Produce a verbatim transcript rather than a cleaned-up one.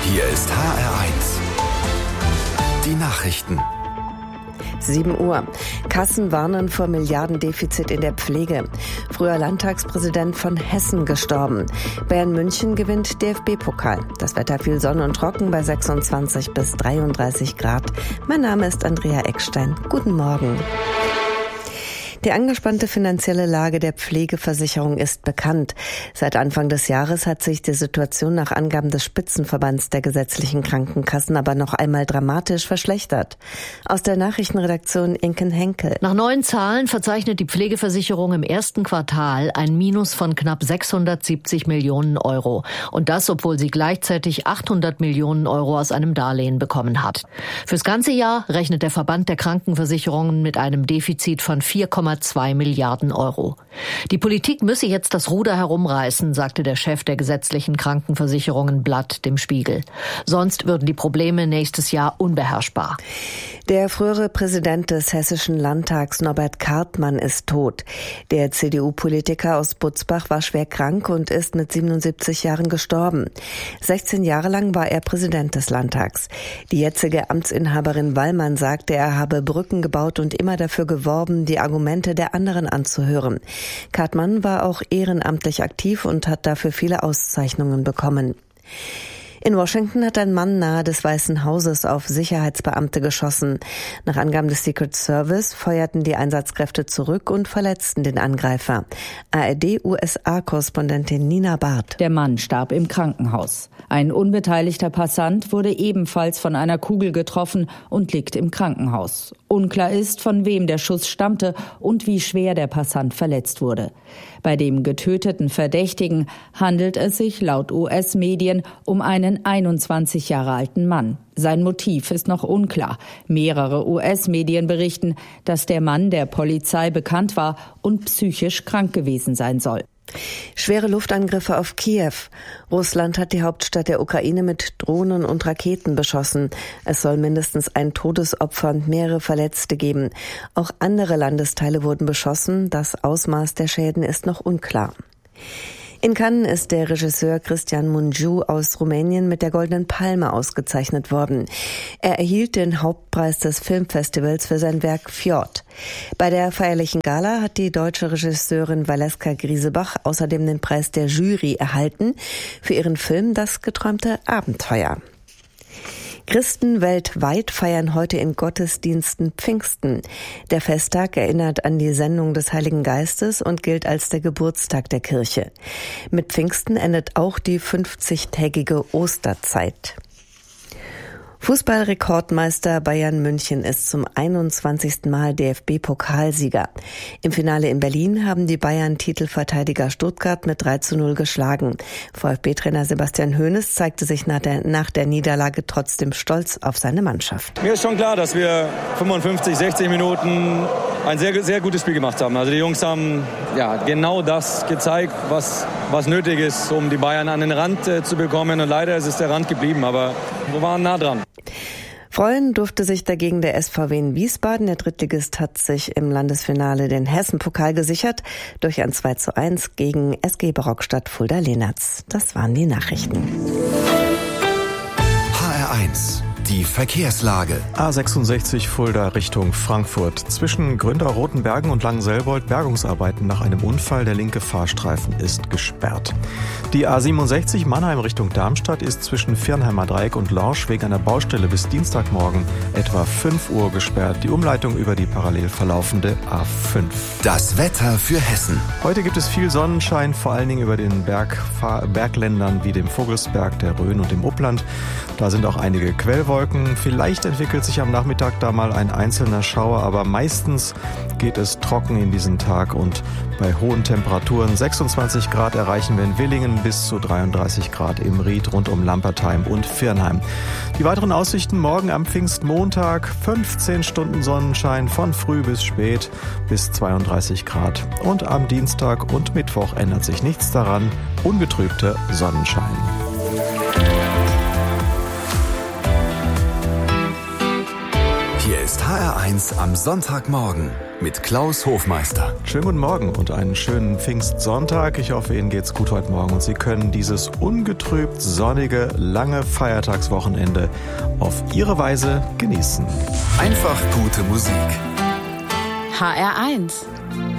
Hier ist H R eins. Die Nachrichten. sieben Uhr. Kassen warnen vor Milliardendefizit in der Pflege. Früher Landtagspräsident von Hessen gestorben. Bayern München gewinnt D F B-Pokal. Das Wetter viel Sonne und trocken bei sechsundzwanzig bis dreiunddreißig Grad. Mein Name ist Andrea Eckstein. Guten Morgen. Die angespannte finanzielle Lage der Pflegeversicherung ist bekannt. Seit Anfang des Jahres hat sich die Situation nach Angaben des Spitzenverbands der gesetzlichen Krankenkassen aber noch einmal dramatisch verschlechtert. Aus der Nachrichtenredaktion Inken Henkel. Nach neuen Zahlen verzeichnet die Pflegeversicherung im ersten Quartal ein Minus von knapp sechshundertsiebzig Millionen Euro. Und das, obwohl sie gleichzeitig achthundert Millionen Euro aus einem Darlehen bekommen hat. Fürs ganze Jahr rechnet der Verband der Krankenversicherungen mit einem Defizit von vier Komma zwei Milliarden Euro. Die Politik müsse jetzt das Ruder herumreißen, sagte der Chef der gesetzlichen Krankenversicherungen Blatt dem Spiegel. Sonst würden die Probleme nächstes Jahr unbeherrschbar. Der frühere Präsident des Hessischen Landtags, Norbert Kartmann, ist tot. Der C D U-Politiker aus Butzbach war schwer krank und ist mit siebenundsiebzig Jahren gestorben. sechzehn Jahre lang war er Präsident des Landtags. Die jetzige Amtsinhaberin Wallmann sagte, er habe Brücken gebaut und immer dafür geworben, die Argumente der anderen anzuhören. Kartmann war auch ehrenamtlich aktiv und hat dafür viele Auszeichnungen bekommen. In Washington hat ein Mann nahe des Weißen Hauses auf Sicherheitsbeamte geschossen. Nach Angaben des Secret Service feuerten die Einsatzkräfte zurück und verletzten den Angreifer. A R D-U S A-Korrespondentin Nina Barth. Der Mann starb im Krankenhaus. Ein unbeteiligter Passant wurde ebenfalls von einer Kugel getroffen und liegt im Krankenhaus. Unklar ist, von wem der Schuss stammte und wie schwer der Passant verletzt wurde. Bei dem getöteten Verdächtigen handelt es sich laut U S-Medien um einen einundzwanzig Jahre alten Mann. Sein Motiv ist noch unklar. Mehrere U S-Medien berichten, dass der Mann der Polizei bekannt war und psychisch krank gewesen sein soll. Schwere Luftangriffe auf Kiew. Russland hat die Hauptstadt der Ukraine mit Drohnen und Raketen beschossen. Es soll mindestens ein Todesopfer und mehrere Verletzte geben. Auch andere Landesteile wurden beschossen. Das Ausmaß der Schäden ist noch unklar. In Cannes ist der Regisseur Cristian Mungiu aus Rumänien mit der Goldenen Palme ausgezeichnet worden. Er erhielt den Hauptpreis des Filmfestivals für sein Werk Fjord. Bei der feierlichen Gala hat die deutsche Regisseurin Valeska Griesebach außerdem den Preis der Jury erhalten für ihren Film Das geträumte Abenteuer. Christen weltweit feiern heute in Gottesdiensten Pfingsten. Der Festtag erinnert an die Sendung des Heiligen Geistes und gilt als der Geburtstag der Kirche. Mit Pfingsten endet auch die fünfzigtägige Osterzeit. Fußballrekordmeister Bayern München ist zum einundzwanzigsten Mal D F B-Pokalsieger. Im Finale in Berlin haben die Bayern-Titelverteidiger Stuttgart mit drei zu null geschlagen. VfB-Trainer Sebastian Hoeneß zeigte sich nach der, nach der Niederlage trotzdem stolz auf seine Mannschaft. Mir ist schon klar, dass wir fünfundfünfzig, sechzig Minuten ein sehr, sehr gutes Spiel gemacht haben. Also die Jungs haben ja, genau das gezeigt, was, was nötig ist, um die Bayern an den Rand äh, zu bekommen. Und leider ist es der Rand geblieben, aber wir waren nah dran. Freuen durfte sich dagegen der S V W in Wiesbaden. Der Drittligist hat sich im Landesfinale den Hessen-Pokal gesichert durch ein zwei zu eins gegen S G Barockstadt Fulda-Lehnertz. Das waren die Nachrichten. H R eins. Die Verkehrslage. A sechsundsechzig Fulda Richtung Frankfurt. Zwischen Gründa-Rotenbergen und Langenselbold Bergungsarbeiten nach einem Unfall. Der linke Fahrstreifen ist gesperrt. Die A siebenundsechzig Mannheim Richtung Darmstadt ist zwischen Viernheimer Dreieck und Lorsch wegen einer Baustelle bis Dienstagmorgen etwa fünf Uhr gesperrt. Die Umleitung über die parallel verlaufende A fünf. Das Wetter für Hessen. Heute gibt es viel Sonnenschein, vor allen Dingen über den Berg, Bergländern wie dem Vogelsberg, der Rhön und dem Upland. Da sind auch einige Quellwolken. Vielleicht entwickelt sich am Nachmittag da mal ein einzelner Schauer, aber meistens geht es trocken in diesen Tag und bei hohen Temperaturen sechsundzwanzig Grad erreichen wir in Willingen bis zu dreiunddreißig Grad im Ried rund um Lampertheim und Viernheim. Die weiteren Aussichten morgen am Pfingstmontag, fünfzehn Stunden Sonnenschein von früh bis spät bis zweiunddreißig Grad. Und am Dienstag und Mittwoch ändert sich nichts daran, ungetrübter Sonnenschein. Hier ist H R eins am Sonntagmorgen mit Klaus Hofmeister. Schönen guten Morgen und einen schönen Pfingstsonntag. Ich hoffe, Ihnen geht's gut heute Morgen und Sie können dieses ungetrübt sonnige, lange Feiertagswochenende auf Ihre Weise genießen. Einfach gute Musik. H R eins.